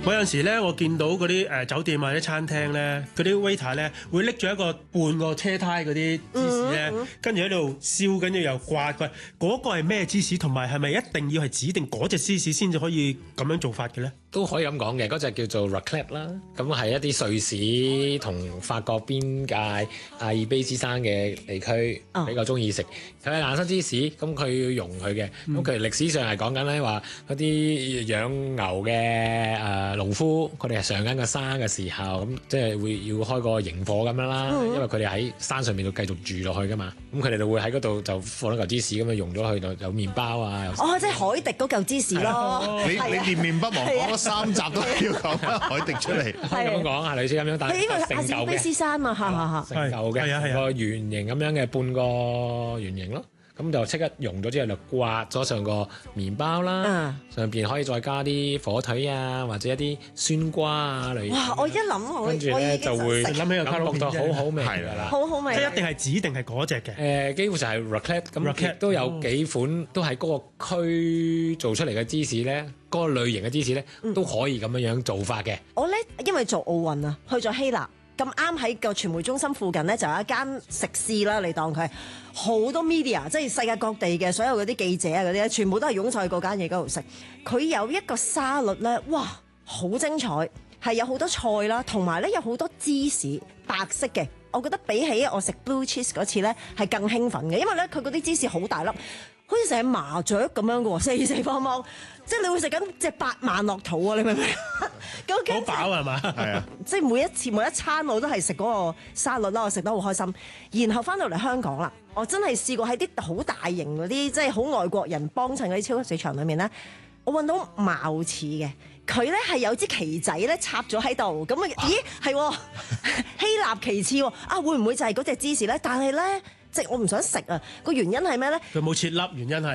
我有陣時咧，我見到嗰啲酒店或者餐廳咧，嗰啲 waiter 咧會拎住一個半個車胎嗰啲芝士咧，跟住喺度燒，跟住又刮佢。嗰個係咩芝士？同埋係咪一定要係指定嗰隻芝士先至可以咁樣做法嘅咧？ 都可以咁講嘅，嗰隻叫做 raclette 啦，咁係一啲瑞士同法國邊界阿爾卑斯山嘅地區比較中意食。佢係藍色芝士，咁佢要溶佢嘅。咁佢歷史上係講緊咧話嗰啲養牛嘅農夫，佢哋係上緊個山嘅時候，咁即係會要開個營火咁樣啦，因為佢哋喺山上面度繼續住落去噶嘛。咁佢哋就會喺嗰度就放一嚿芝士咁樣溶咗去到有麵包啊。 即係海迪嗰嚿芝士咯。 你念念不忘講咗3集都要講海迪出嚟， 可以咁講係類似咁樣，但係因為阿爾卑斯山嘛， 成嚿嘅個圓形咁樣嘅半個圓形咯。咁就即刻溶咗之後就刮咗上個麵包啦，上邊可以再加啲火腿啊，或者一啲酸瓜啊類。 哇！我一諗跟住咧就會諗起個卡路片，好好味係啦， 好好味。 即係一定係指定係嗰隻嘅。 幾乎就係 raclette 咁，都有幾款都係嗰個區做出嚟嘅芝士咧，嗰個類型嘅芝士咧都可以咁樣做法嘅。 我咧因為做奧運啊，去咗希臘。咁啱喺個傳媒中心附近咧，就有一間食肆啦。你當佢好多 media， 即係世界各地嘅所有嗰啲記者啊嗰啲咧，全部都係湧晒去嗰間嘢嗰度食。佢有一個沙律咧，哇，好精彩，係有好多菜啦，同埋咧有好多芝士白色嘅。我覺得比起我食 blue cheese 嗰次咧，係更興奮嘅，因為咧佢嗰啲芝士好大粒，好似成麻雀咁樣嘅喎，四四方方，即係你會食緊隻8萬落肚啊！你明唔明？ 好飽係嘛？係啊！ 即係每一餐我都係食嗰個沙律啦，我食得好開心。然後翻到嚟香港啦，我真係試過喺啲好大型嗰啲，即係好外國人幫襯嗰啲超級市場裏面咧，我揾到貌似嘅，佢咧係有支旗仔咧插咗喺度，咁啊，咦係希臘旗幟啊，會唔會就係嗰隻芝士咧？但係咧，即係我唔想食啊，個原因係咩咧？ 佢冇切粒，原因係。